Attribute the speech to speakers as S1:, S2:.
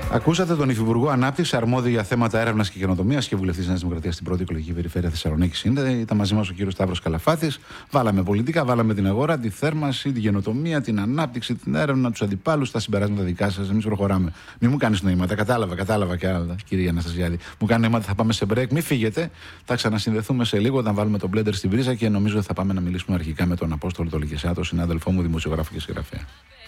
S1: Ακούσατε τον Υφυπουργό Ανάπτυξη, αρμόδιο για θέματα έρευνας και καινοτομίας και βουλευτής Νέας Δημοκρατίας στην πρώτη εκλογική περιφέρεια Θεσσαλονίκης. Ήταν μαζί μας ο κύριος Σταύρος Καλαφάτης. Βάλαμε πολιτικά, βάλαμε την αγορά, τη θέρμανση, την καινοτομία, την ανάπτυξη, την έρευνα, τους αντιπάλους, τα συμπεράσματα δικά σας. Εμείς προχωράμε. Μην μου κάνεις νοήματα. Κατάλαβα και άλλα, κύριε Αναστασιάδη. Μου κάνει νοήματα, θα πάμε σε break. Μην φύγετε. Θα ξανασυνδεθούμε σε λίγο όταν βάλουμε το blender στην πρίζα και νομίζω θα πάμε να μιλήσουμε αρχικά με τον Απόστολο Τολικεσά, τον συνάδελφό μου, δημοσιογράφο και συγγραφέα.